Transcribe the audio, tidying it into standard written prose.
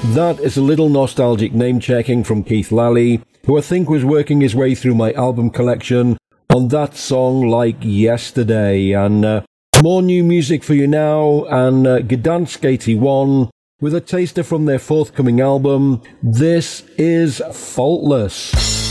That is a little nostalgic name-checking from Keith Lally, who I think was working his way through my album collection on that song like yesterday. And more new music for you now, and Gdansk 81 with a taster from their forthcoming album. This is Faultless.